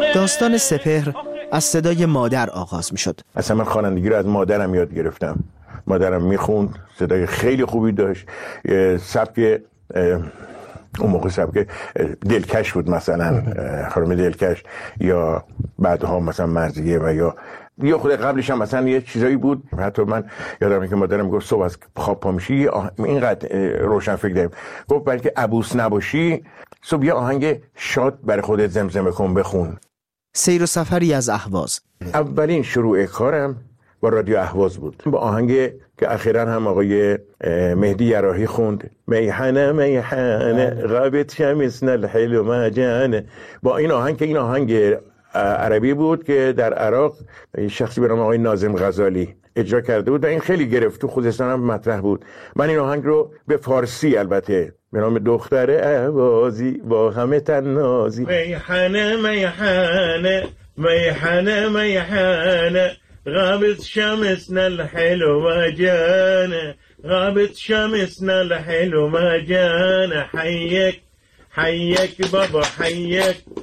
داستان سپهر از صدای مادر آغاز می شد. اصلا من خوانندگی رو از مادرم یاد گرفتم. مادرم میخوند، صدای خیلی خوبی داشت، سبک اون موقع سبک دلکش بود، مثلا خانم دلکش، یا بعدها مثلا مرضیه، و یا خود قبلش هم مثلا یه چیزایی بود. حتی من یادمه که مادرم گفت صبح از خواب پا میشی اینقدر روشن فکر داریم، گفت بلکه عبوس نباشی صبح یه آهنگ شاد برای خودت زمزمه کن بخون. سیر و سفری از اهواز. اولین شروع کارم با رادیو اهواز بود، با آهنگ که اخیراً هم آقای مهدی یراحی خوند، میحنه میحنه غابت شمسنا الحلو مجانه. با این آهنگ که این آهنگ عربی بود که در عراق شخصی به نام آقای ناظم غزالی اجرا کرده بود و این خیلی گرفت، تو خوزستان هم مطرح بود. من این آهنگ رو به فارسی البته به نام دختر اهوازی با همه تنازی، میحنه میحنه میحنه میحنه غابت شمسنا الحلو مجانه غابت شمسنا الحلو مجانه حيك حيك بابا حيك